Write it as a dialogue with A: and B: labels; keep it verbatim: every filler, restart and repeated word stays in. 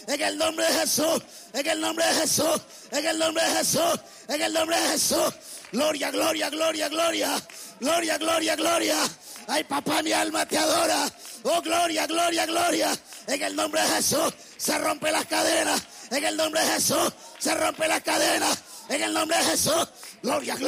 A: en el nombre de Jesús, en el nombre de Jesús, en el nombre de Jesús, en el nombre de Jesús. Gloria, gloria, gloria, gloria, gloria, gloria, gloria. Ay, papá, mi alma te adora. Oh, gloria, gloria, gloria. En el nombre de Jesús se rompe las cadenas. En el nombre de Jesús se rompe las cadenas. En el nombre de Jesús. Gloria, gloria.